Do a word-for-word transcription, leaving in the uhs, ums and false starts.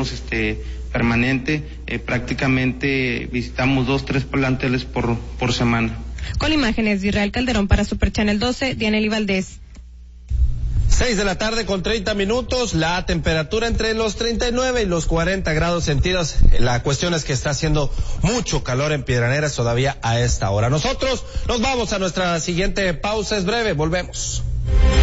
tenemos este permanente, eh, prácticamente visitamos dos, tres planteles por, por semana. Con imágenes de Israel Calderón para Super Channel doce, Dianely Valdés. Seis de la tarde con treinta minutos, la temperatura entre los treinta y nueve y los cuarenta grados centígrados. La cuestión es que está haciendo mucho calor en Piedras todavía a esta hora. Nosotros nos vamos a nuestra siguiente pausa, es breve, volvemos.